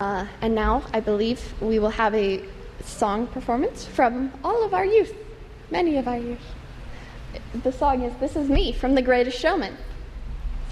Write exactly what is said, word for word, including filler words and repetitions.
Uh, and now I believe we will have a song performance from all of our youth, many of our youth. The song is This Is Me from The Greatest Showman.